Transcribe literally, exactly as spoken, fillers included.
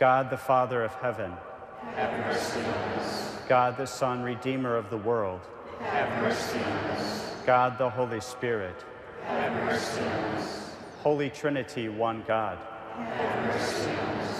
God the Father of heaven, have mercy on us. God the Son, Redeemer of the world, Have mercy on us. God the Holy Spirit, Have mercy on us. Holy Trinity, one God, Have mercy on us.